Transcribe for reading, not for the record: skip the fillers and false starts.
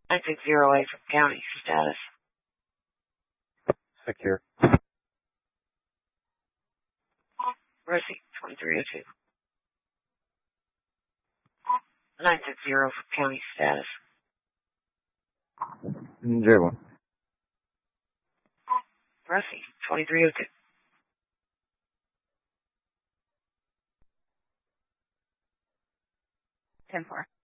960A from county status. Secure. Rosie, 2302. 960 from county status. J1. Rosie, 2302. 10-4.